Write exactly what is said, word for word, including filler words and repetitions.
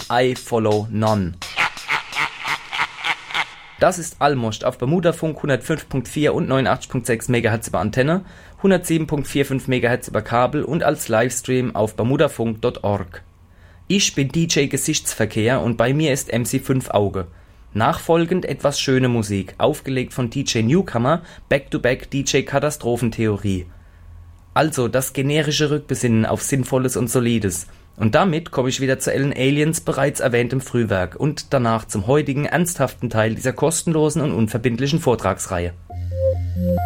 I Follow None. Das ist Almost auf Bermudafunk hundertfünf Komma vier und neunundachtzig Komma sechs Megahertz über Antenne, hundertsieben Komma fünfundvierzig Megahertz über Kabel und als Livestream auf bermudafunk punkt org. Ich bin D J Gesichtsverkehr und bei mir ist M C fünf Auge. Nachfolgend etwas schöne Musik, aufgelegt von D J Newcomer, Back-to-Back D J Katastrophentheorie. Also das generische Rückbesinnen auf Sinnvolles und Solides. Und damit komme ich wieder zu Ellen Aliens bereits erwähntem Frühwerk und danach zum heutigen ernsthaften Teil dieser kostenlosen und unverbindlichen Vortragsreihe.